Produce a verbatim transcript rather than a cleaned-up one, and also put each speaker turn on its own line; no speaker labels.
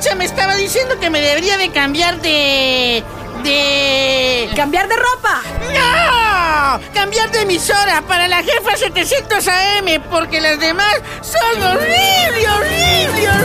Micha me estaba diciendo que me debería de cambiar de... de...
¡Cambiar de ropa!
¡No! Cambiar de emisora para la Jefa setecientos A M, porque las demás son horribles, horribles, horribles.